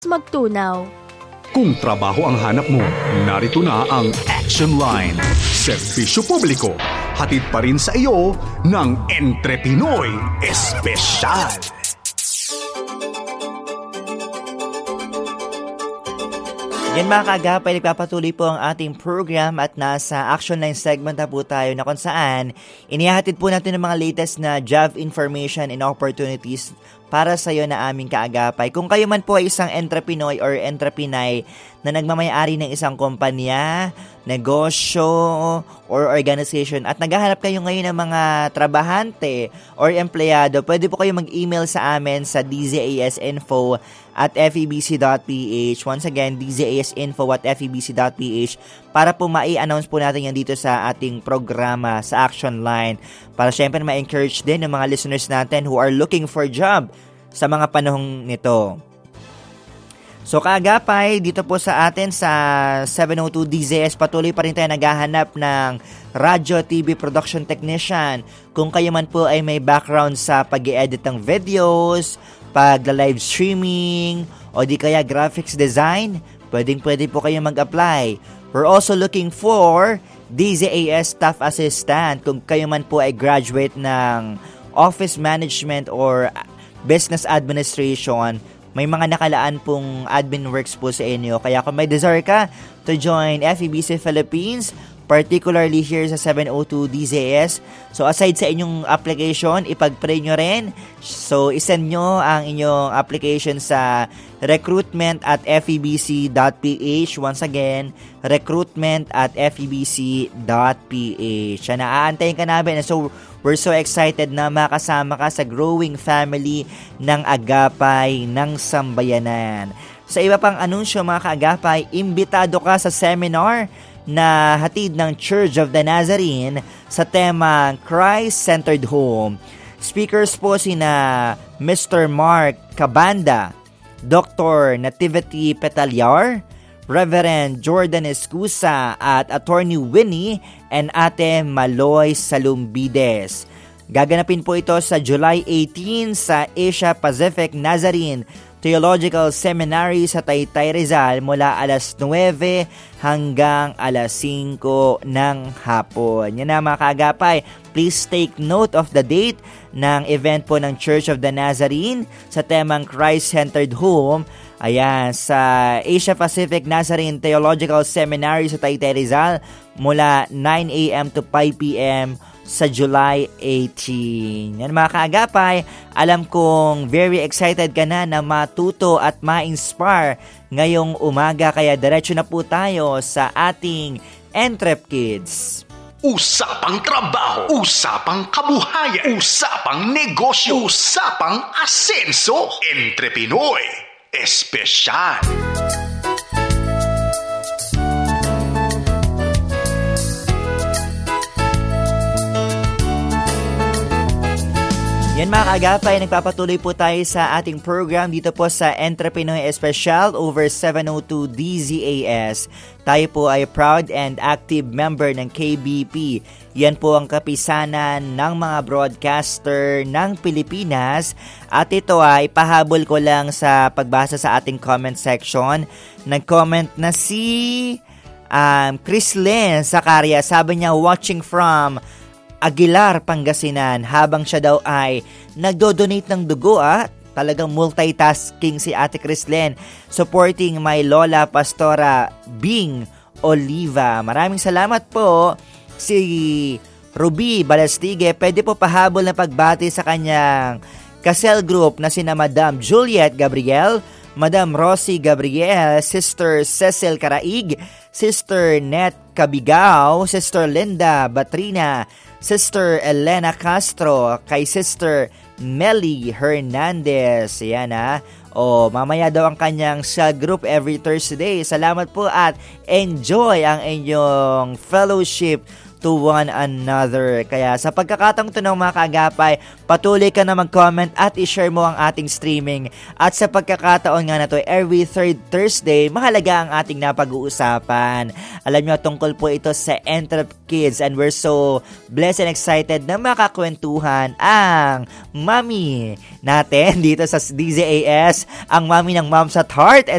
magtunaw. Kung trabaho ang hanap mo, narito na ang Action Line. Serbisyo publiko, hatid pa rin sa iyo ng Entre Pinoy Espesyal. Yan mga kaagapay, nagpapatuloy po ang ating program at nasa Action Line segment na po tayo na kung saan inihahatid po natin ang mga latest na job information and opportunities para sa iyo na aming kaagapay. Kung kayo man po ay isang entrepreneur or entreprenay na nagmamayari ng isang kumpanya, negosyo, or organization at naghahanap kayo ngayon ng mga trabahante or empleyado, pwede po kayo mag-email sa amin sa dzasinfo@febc.ph. Once again, dzasinfo@febc.ph para po mai-announce po natin yan dito sa ating programa sa Action Line. Para syempre ma-encourage din ng mga listeners natin who are looking for job sa mga panahong nito. So kaagapay, dito po sa atin sa 702 DZS, patuloy pa rin tayo naghahanap ng radio, TV production technician. Kung kayo man po ay may background sa pag-i-edit ng videos, pag-live streaming, o di kaya graphics design, pwede po kayo mag-apply. We're also looking for DZAS staff assistant. Kung kayo man po ay graduate ng office management or business administration, may mga nakalaan pong admin works po sa inyo. Kaya kung may desire ka to join FEBC Philippines, particularly here sa 702 DZS, so aside sa inyong application, ipag-pray nyo rin. So isend nyo ang inyong application sa recruitment@febc.ph. Once again, recruitment@febc.ph. Naaantayin ka namin. So we're so excited na makasama ka sa growing family ng Agapay ng Sambayanan. Sa iba pang anunsyo mga kaagapay, imbitado ka sa seminar na hatid ng Church of the Nazarene sa temang Christ-Centered Home. Speakers po sina Mr. Mark Cabanda, Dr. Nativity Petalyar, Reverend Jordan Escusa at Attorney Winnie and Ate Maloy Salumbides. Gaganapin po ito sa July 18 sa Asia Pacific Nazarene Theological Seminary sa Taytay, Rizal mula alas 9 hanggang alas 5 ng hapon. Yan na mga kaagapay. Please take note of the date ng event po ng Church of the Nazarene sa temang Christ-Centered Home. Ayan, sa Asia Pacific Nazarene Theological Seminary sa Taytay, Rizal mula 9 a.m. to 5 p.m. sa July 18. Yan mga kaagapay, alam kong very excited ka na matuto at ma-inspire ngayong umaga, kaya diretso na po tayo sa ating Entrep Kids. Usapang trabaho, usapang kabuhayan, usapang negosyo, usapang asenso. Entre Pinoy Espesyal. Yan mga kaagapay, nagpapatuloy po tayo sa ating program dito po sa Entre Pinoy Espesyal over 702 DZAS. Tayo po ay proud and active member ng KBP. Yan po ang kapisanan ng mga broadcaster ng Pilipinas. At ito ay pahabol ko lang sa pagbasa sa ating comment section. Nag-comment na si Chrislyn Sacaria. Sabi niya, watching from Aguilar, Pangasinan, habang siya daw ay nagdo-donate ng dugo. Talagang multitasking si Ate Chrislyn, supporting my Lola Pastora Bing Oliva. Maraming salamat po. Si Ruby Balastige, pwede po pahabol na pagbati sa kanyang kasel group na sina Madam Juliet Gabriel, Madam Rosie Gabriel, Sister Cecil Caraig, Sister Net Cabigao, Sister Linda Batrina, Sister Elena Castro, kay Sister Melly Hernandez. Yan mamaya daw ang kanyang cell group every Thursday. Salamat po at enjoy ang inyong fellowship to one another. Kaya sa pagkakataong ito ng mga kaagapay, patuloy ka na mag-comment at i-share mo ang ating streaming. At sa pagkakataon nga na to, every third Thursday, mahalaga ang ating napag-uusapan. Alam nyo, tungkol po ito sa Entrep Kids, and we're so blessed and excited na makakwentuhan ang mami natin dito sa DZAS, ang mami ng Moms at Heart.